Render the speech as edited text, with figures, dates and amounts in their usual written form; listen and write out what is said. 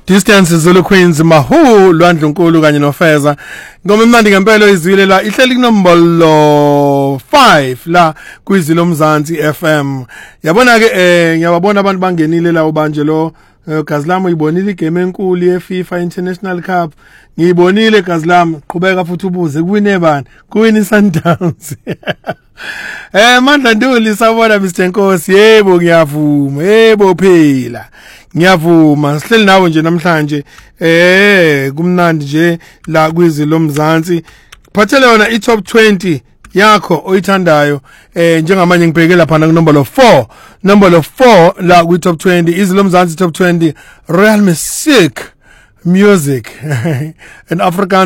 Distance Zulu Queens Mahu Lwandlunkulu kanye noFeza ngoma emnandi ngempela izwile la ihleli kunombolo 5 la kwizilo mzansi FM yabona ke ngiyababona abantu bangenile la ubanje lo Gazilami uyibonile igame enkulu yeFIFA International Cup ngiyibonile Gazilami qhubeka futhi ubuze kuwine bani kuwini Sundowns Mandla Ntuli sabona Mr Nkosi yebo ngiyavuma yebo phela ngiyavuma sihleli nawe nje namhlanje kumnandi nje la kwizilo mzansi phathele yona iTop 20 yakho oyithandayo njengamanje ngibheke lapha na kunombolo 4 la kwiTop 20 izilo mzansi Top 20 Royal Music an African